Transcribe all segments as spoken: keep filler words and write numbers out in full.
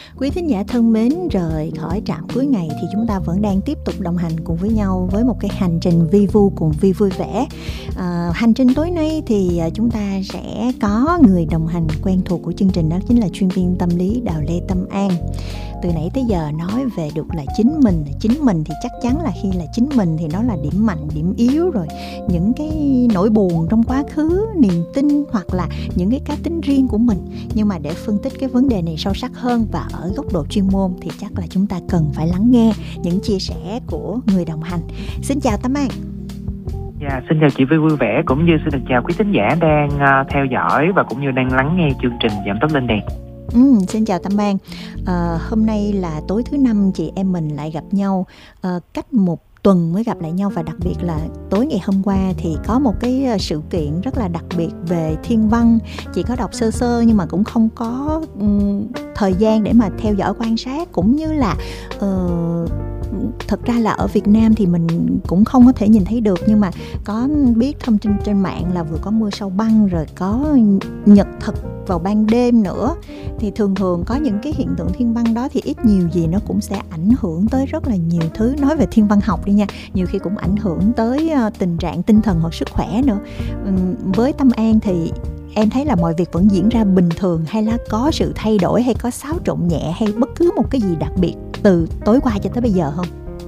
Quý thính giả thân mến, rời khỏi trạm cuối ngày thì chúng ta vẫn đang tiếp tục đồng hành cùng với nhau với một cái hành trình vi vu cùng Vi vui vẻ. À, hành trình tối nay thì chúng ta sẽ có người đồng hành quen thuộc của chương trình, đó chính là chuyên viên tâm lý Đào Lê Tâm An. Từ nãy tới giờ nói về được là chính mình, chính mình thì chắc chắn là khi là chính mình thì nó là điểm mạnh, điểm yếu rồi, những cái nỗi buồn trong quá khứ, niềm tin hoặc là những cái cá tính riêng của mình. Nhưng mà để phân tích cái vấn đề này sâu sắc hơn và ở góc độ chuyên môn thì chắc là chúng ta cần phải lắng nghe những chia sẻ của người đồng hành. Xin chào Tâm An. Dạ, xin chào chị Vi vui vẻ, cũng như xin được chào quý thính giả đang uh, theo dõi và cũng như đang lắng nghe chương trình Giảm tốc lên đèn. Ừ, xin chào Tâm An. À, hôm nay là tối thứ năm chị em mình lại gặp nhau, à, cách một tuần mới gặp lại nhau, và đặc biệt là tối ngày hôm qua thì có một cái sự kiện rất là đặc biệt về thiên văn. Chị có đọc sơ sơ nhưng mà cũng không có um, thời gian để mà theo dõi quan sát, cũng như là uh, thật ra là ở Việt Nam thì mình cũng không có thể nhìn thấy được, nhưng mà có biết thông tin trên mạng là vừa có mưa sao băng rồi có nhật thực vào ban đêm nữa. Thì thường thường có những cái hiện tượng thiên văn đó thì ít nhiều gì nó cũng sẽ ảnh hưởng tới rất là nhiều thứ. Nói về thiên văn học đi nha, nhiều khi cũng ảnh hưởng tới tình trạng tinh thần hoặc sức khỏe nữa. Với Tâm An thì em thấy là mọi việc vẫn diễn ra bình thường, hay là có sự thay đổi, hay có xáo trộn nhẹ, hay bất cứ một cái gì đặc biệt từ tối qua cho tới bây giờ không?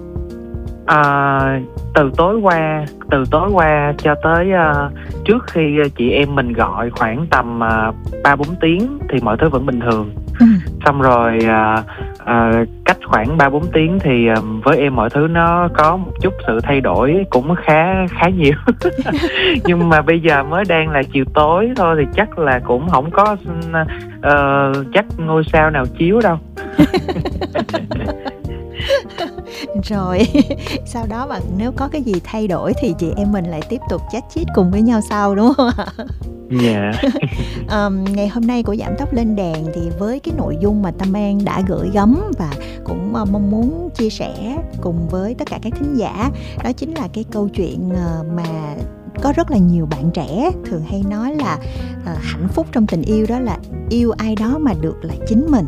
À, từ tối qua từ tối qua cho tới uh, trước khi chị em mình gọi khoảng tầm ba uh, bốn tiếng thì mọi thứ vẫn bình thường. Ừ. Xong rồi uh, uh, cách khoảng ba bốn tiếng thì uh, với em mọi thứ nó có một chút sự thay đổi cũng khá khá nhiều. Nhưng mà bây giờ mới đang là chiều tối thôi thì chắc là cũng không có uh, chắc ngôi sao nào chiếu đâu. Rồi sau đó mà nếu có cái gì thay đổi thì chị em mình lại tiếp tục chat chít cùng với nhau sau, đúng không ạ? Dạ. Yeah. um, ngày hôm nay của Giảm tốc lên đèn thì với cái nội dung mà Tâm An đã gửi gắm và cũng uh, mong muốn chia sẻ cùng với tất cả các thính giả, đó chính là cái câu chuyện uh, mà có rất là nhiều bạn trẻ thường hay nói là uh, hạnh phúc trong tình yêu đó là yêu ai đó mà được là chính mình.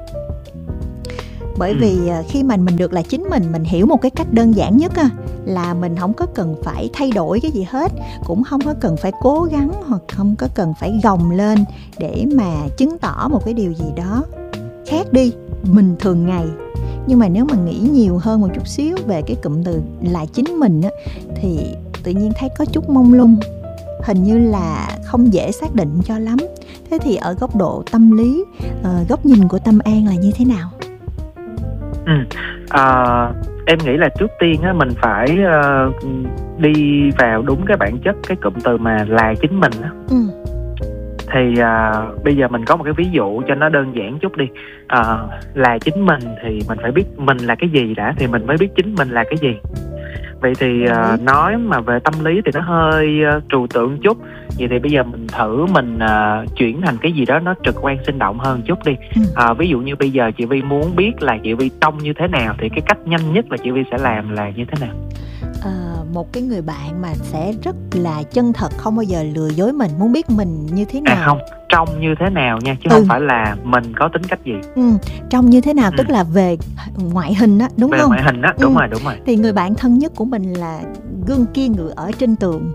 Bởi vì khi mà mình được là chính mình, mình hiểu một cái cách đơn giản nhất là mình không có cần phải thay đổi cái gì hết, cũng không có cần phải cố gắng hoặc không có cần phải gồng lên để mà chứng tỏ một cái điều gì đó khác đi mình thường ngày. Nhưng mà nếu mà nghĩ nhiều hơn một chút xíu về cái cụm từ là chính mình á, thì tự nhiên thấy có chút mông lung, hình như là không dễ xác định cho lắm. Thế thì ở góc độ tâm lý, uh, góc nhìn của Tâm An là như thế nào? Ừ. À, em nghĩ là trước tiên á, mình phải uh, đi vào đúng cái bản chất cái cụm từ mà là chính mình á. Ừ. Thì uh, bây giờ mình có một cái ví dụ cho nó đơn giản chút đi. Uh, là chính mình thì mình phải biết mình là cái gì đã, thì mình mới biết chính mình là cái gì. Vậy thì uh, nói mà về tâm lý thì nó hơi uh, trừu tượng chút. Vậy thì bây giờ mình thử mình uh, chuyển thành cái gì đó nó trực quan sinh động hơn chút đi. uh, Ví dụ như bây giờ chị Vi muốn biết là chị Vi trông như thế nào, thì cái cách nhanh nhất là chị Vi sẽ làm là như thế nào? À, một cái người bạn mà sẽ rất là chân thật, không bao giờ lừa dối mình, muốn biết mình như thế nào. À không, trông như thế nào nha, chứ ừ. không phải là mình có tính cách gì. Ừ, trông như thế nào, ừ. tức là về ngoại hình á, đúng về không? Về ngoại hình á, đúng ừ. rồi, đúng rồi. Thì người bạn thân nhất của mình là gương kia ngự ở trên tường.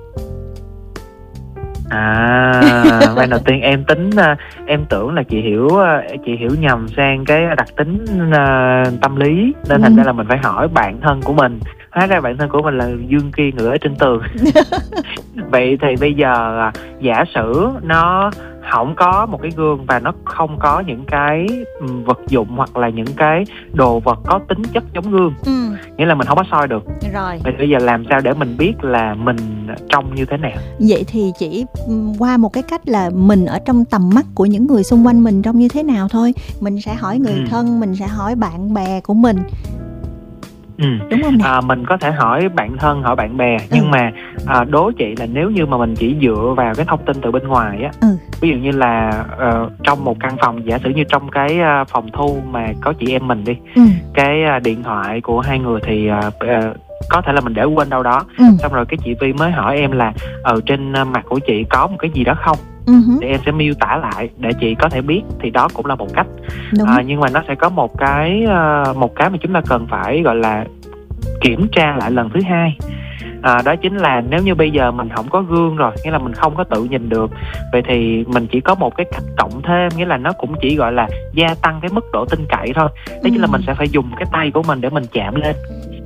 À, ban đầu tiên em tính em tưởng là chị hiểu chị hiểu nhầm sang cái đặc tính uh, tâm lý, nên ừ. thành ra là mình phải hỏi bạn thân của mình. Hóa ra bạn thân của mình là dương kia ngựa ở trên tường. Vậy thì bây giờ giả sử nó không có một cái gương và nó không có những cái vật dụng hoặc là những cái đồ vật có tính chất giống gương, ừ. nghĩa là mình không có soi được. Rồi. Vậy bây giờ làm sao để mình biết là mình trông như thế nào? Vậy thì chỉ qua một cái cách là mình ở trong tầm mắt của những người xung quanh mình trông như thế nào thôi. Mình sẽ hỏi người ừ. thân, mình sẽ hỏi bạn bè của mình. Ừ. Đúng không nè? À, mình có thể hỏi bạn thân, hỏi bạn bè, ừ. nhưng mà à, đố chị là nếu như mà mình chỉ dựa vào cái thông tin từ bên ngoài á, ừ. ví dụ như là uh, trong một căn phòng, giả sử như trong cái uh, phòng thu mà có chị em mình đi, ừ. cái uh, điện thoại của hai người thì uh, uh, có thể là mình để quên đâu đó, ừ. xong rồi cái chị Vi mới hỏi em là ở trên uh, mặt của chị có một cái gì đó không. uh-huh. thì em sẽ miêu tả lại để chị có thể biết, thì đó cũng là một cách. À, nhưng mà nó sẽ có một cái một cái mà chúng ta cần phải gọi là kiểm tra lại lần thứ hai. À, đó chính là nếu như bây giờ mình không có gương rồi, nghĩa là mình không có tự nhìn được, vậy thì mình chỉ có một cái cách cộng thêm, nghĩa là nó cũng chỉ gọi là gia tăng cái mức độ tin cậy thôi. Đó chính là mình sẽ phải dùng cái tay của mình để mình chạm lên,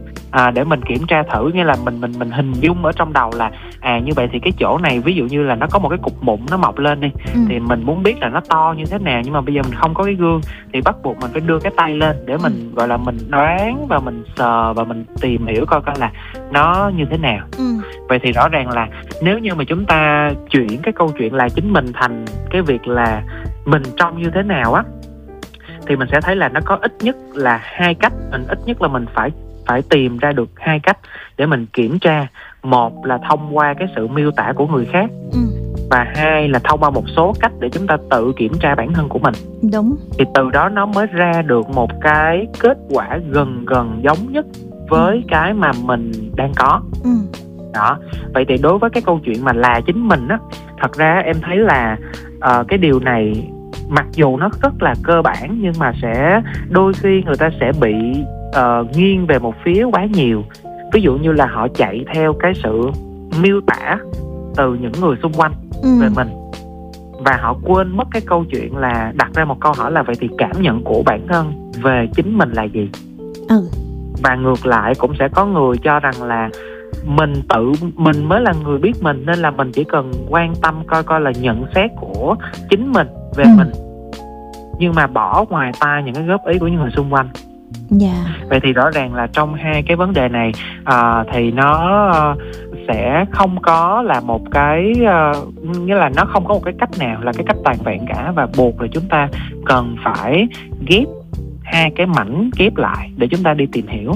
à, để mình kiểm tra thử, nghĩa là mình mình mình hình dung ở trong đầu là à như vậy thì cái chỗ này ví dụ như là nó có một cái cục mụn nó mọc lên đi, ừ. thì mình muốn biết là nó to như thế nào, nhưng mà bây giờ mình không có cái gương thì bắt buộc mình phải đưa cái tay lên để mình ừ. gọi là mình đoán và mình sờ và mình tìm hiểu coi coi là nó như thế nào. ừ. Vậy thì rõ ràng là nếu như mà chúng ta chuyển cái câu chuyện là chính mình thành cái việc là mình trông như thế nào á, thì mình sẽ thấy là nó có ít nhất là hai cách, mình ít nhất là mình phải phải tìm ra được hai cách để mình kiểm tra. Một là thông qua cái sự miêu tả của người khác, ừ. và hai là thông qua một số cách để chúng ta tự kiểm tra bản thân của mình. Đúng. Thì từ đó nó mới ra được một cái kết quả gần gần giống nhất với ừ. cái mà mình đang có. ừ. Đó. Vậy thì đối với cái câu chuyện mà là chính mình á, thật ra em thấy là uh, cái điều này mặc dù nó rất là cơ bản, nhưng mà sẽ đôi khi người ta sẽ bị uh, nghiêng về một phía quá nhiều. Ví dụ như là họ chạy theo cái sự miêu tả từ những người xung quanh ừ. về mình, và họ quên mất cái câu chuyện là đặt ra một câu hỏi là vậy thì cảm nhận của bản thân về chính mình là gì. ừ. Và ngược lại cũng sẽ có người cho rằng là mình tự mình mới là người biết mình, nên là mình chỉ cần quan tâm coi coi là nhận xét của chính mình về ừ. mình, nhưng mà bỏ ngoài tai những cái góp ý của những người xung quanh. Yeah. Vậy thì rõ ràng là trong hai cái vấn đề này uh, thì nó uh, sẽ không có là một cái uh, nghĩa là nó không có một cái cách nào là cái cách toàn vẹn cả, và buộc là chúng ta cần phải ghép hai cái mảnh ghép lại để chúng ta đi tìm hiểu.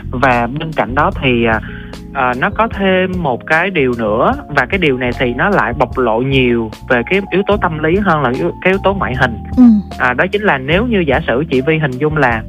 Và bên cạnh đó thì uh, uh, nó có thêm một cái điều nữa, và cái điều này thì nó lại bộc lộ nhiều về cái yếu tố tâm lý hơn là cái yếu tố ngoại hình. ừ. uh, đó chính là nếu như giả sử chị Vi hình dung là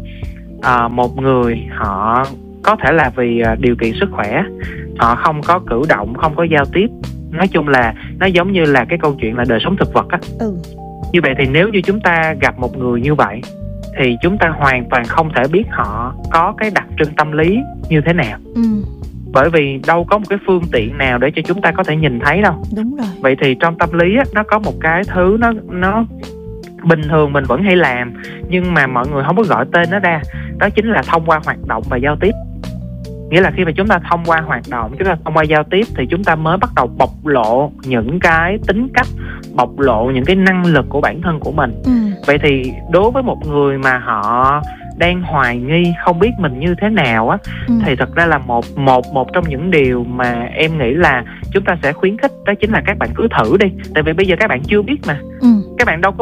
À, một người họ có thể là vì uh, điều kiện sức khỏe, họ không có cử động, không có giao tiếp, nói chung là nó giống như là cái câu chuyện là đời sống thực vật á. ừ. Như vậy thì nếu như chúng ta gặp một người như vậy thì chúng ta hoàn toàn không thể biết họ có cái đặc trưng tâm lý như thế nào. ừ. Bởi vì đâu có một cái phương tiện nào để cho chúng ta có thể nhìn thấy đâu. Đúng rồi. Vậy thì trong tâm lý á, nó có một cái thứ nó nó bình thường mình vẫn hay làm, nhưng mà mọi người không có gọi tên nó ra. Đó chính là thông qua hoạt động và giao tiếp. Nghĩa là khi mà chúng ta thông qua hoạt động, chúng ta thông qua giao tiếp thì chúng ta mới bắt đầu bộc lộ những cái tính cách, bộc lộ những cái năng lực của bản thân của mình. ừ. Vậy thì đối với một người mà họ đang hoài nghi không biết mình như thế nào á, ừ. thì thật ra là một một một trong những điều mà em nghĩ là chúng ta sẽ khuyến khích, đó chính là các bạn cứ thử đi. Tại vì bây giờ các bạn chưa biết mà. ừ. Các bạn đâu có